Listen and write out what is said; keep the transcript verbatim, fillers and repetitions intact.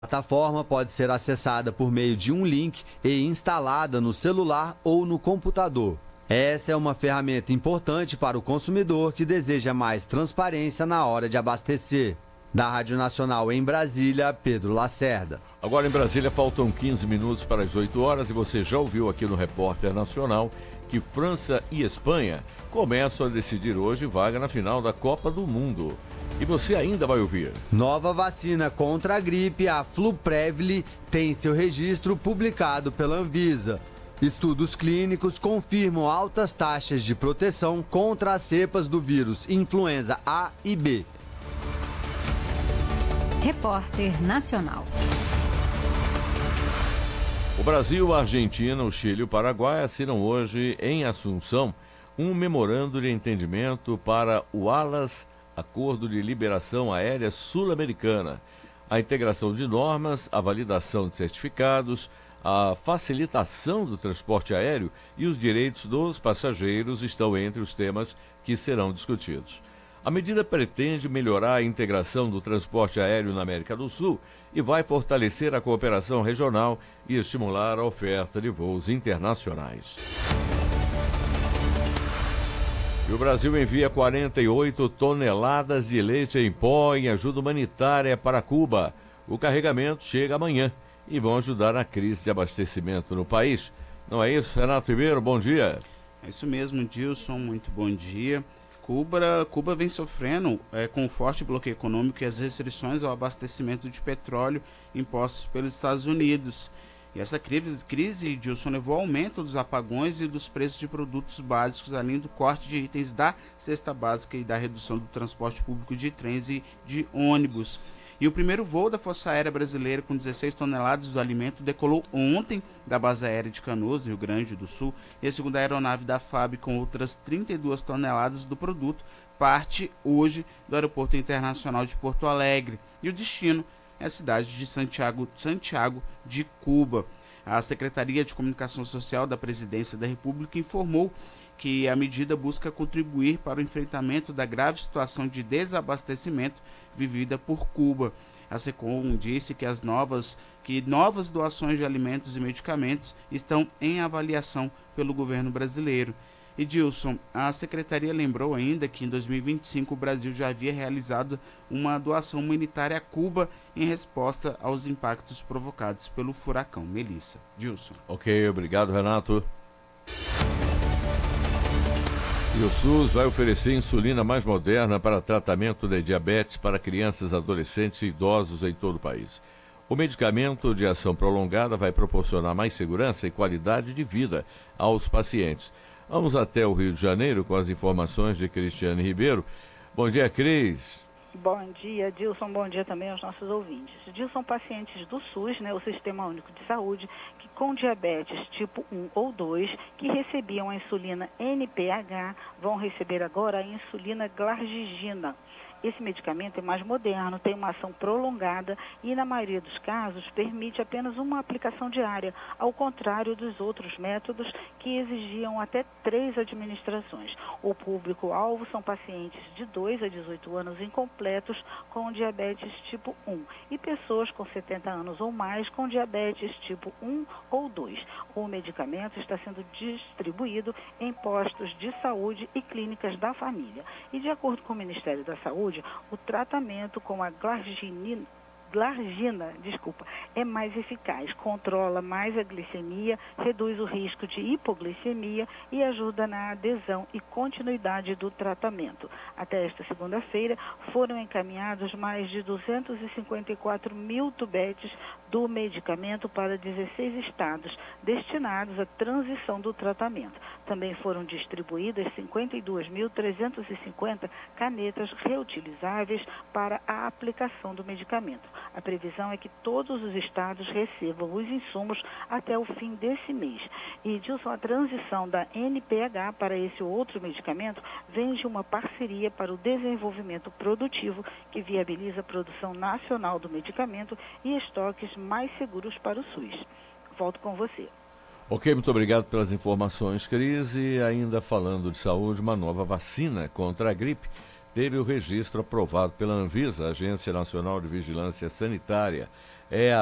A plataforma pode ser acessada por meio de um link e instalada no celular ou no computador. Essa é uma ferramenta importante para o consumidor que deseja mais transparência na hora de abastecer. Da Rádio Nacional em Brasília, Pedro Lacerda. Agora em Brasília faltam quinze minutos para as oito horas e você já ouviu aqui no Repórter Nacional que França e Espanha começam a decidir hoje vaga na final da Copa do Mundo. E você ainda vai ouvir. Nova vacina contra a gripe, a Fluprevli, tem seu registro publicado pela Anvisa. Estudos clínicos confirmam altas taxas de proteção contra as cepas do vírus influenza A e B. Repórter Nacional. O Brasil, a Argentina, o Chile e o Paraguai assinam hoje, em Assunção, um memorando de entendimento para o ALAS, Acordo de Liberação Aérea Sul-Americana. A integração de normas, a validação de certificados, a facilitação do transporte aéreo e os direitos dos passageiros estão entre os temas que serão discutidos. A medida pretende melhorar a integração do transporte aéreo na América do Sul e vai fortalecer a cooperação regional e estimular a oferta de voos internacionais. E o Brasil envia quarenta e oito toneladas de leite em pó em ajuda humanitária para Cuba. O carregamento chega amanhã e vão ajudar na crise de abastecimento no país. Não é isso, Renato Ribeiro? Bom dia. É isso mesmo, Dilson. Muito bom dia. Cuba, Cuba vem sofrendo é, com um forte bloqueio econômico e as restrições ao abastecimento de petróleo impostos pelos Estados Unidos. E essa crise, crise, Dilson, levou ao aumento dos apagões e dos preços de produtos básicos, além do corte de itens da cesta básica e da redução do transporte público de trens e de ônibus. E o primeiro voo da Força Aérea Brasileira com dezesseis toneladas do alimento decolou ontem da base aérea de Canoas, Rio Grande do Sul, e a segunda aeronave da F A B com outras trinta e duas toneladas do produto parte hoje do Aeroporto Internacional de Porto Alegre. E o destino é a cidade de Santiago, Santiago de Cuba. A Secretaria de Comunicação Social da Presidência da República informou que a medida busca contribuir para o enfrentamento da grave situação de desabastecimento vivida por Cuba. A SECOM disse que as novas, que novas doações de alimentos e medicamentos estão em avaliação pelo governo brasileiro. E Dilson, a Secretaria lembrou ainda que em dois mil e vinte e cinco o Brasil já havia realizado uma doação humanitária a Cuba em resposta aos impactos provocados pelo furacão Melissa. Dilson. Ok, obrigado, Renato. E o SUS vai oferecer insulina mais moderna para tratamento de diabetes para crianças, adolescentes e idosos em todo o país. O medicamento de ação prolongada vai proporcionar mais segurança e qualidade de vida aos pacientes. Vamos até o Rio de Janeiro com as informações de Cristiane Ribeiro. Bom dia, Cris. Bom dia, Dilson. Bom dia também aos nossos ouvintes. Dilson, pacientes do SUS, né, o Sistema Único de Saúde, que com diabetes tipo um ou dois, que recebiam a insulina N P H, vão receber agora a insulina Glargina. Esse medicamento é mais moderno, tem uma ação prolongada e, na maioria dos casos, permite apenas uma aplicação diária, ao contrário dos outros métodos que exigiam até três administrações. O público-alvo são pacientes de dois a dezoito anos incompletos com diabetes tipo um e pessoas com setenta anos ou mais com diabetes tipo um ou dois. O medicamento está sendo distribuído em postos de saúde e clínicas da família. E, de acordo com o Ministério da Saúde, o tratamento com a glargina, glargina, desculpa, é mais eficaz, controla mais a glicemia, reduz o risco de hipoglicemia e ajuda na adesão e continuidade do tratamento. Até esta segunda-feira foram encaminhados mais de duzentos e cinquenta e quatro mil tubetes do medicamento para dezesseis estados, destinados à transição do tratamento. Também foram distribuídas cinquenta e duas mil trezentas e cinquenta canetas reutilizáveis para a aplicação do medicamento. A previsão é que todos os estados recebam os insumos até o fim desse mês. E, Dilson, a transição da N P H para esse outro medicamento vem de uma parceria para o desenvolvimento produtivo que viabiliza a produção nacional do medicamento e estoques mais seguros para o SUS. Volto com você. Ok, muito obrigado pelas informações, Cris. E ainda falando de saúde, uma nova vacina contra a gripe teve o registro aprovado pela Anvisa, Agência Nacional de Vigilância Sanitária. é a